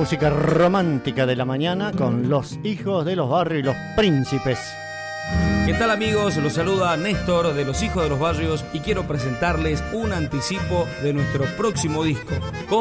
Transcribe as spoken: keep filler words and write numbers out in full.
música romántica de la mañana con Los Hijos de los Barrios y Los Príncipes. ¿Qué tal, amigos? Los saluda Néstor de Los Hijos de los Barrios y quiero presentarles un anticipo de nuestro próximo disco. Con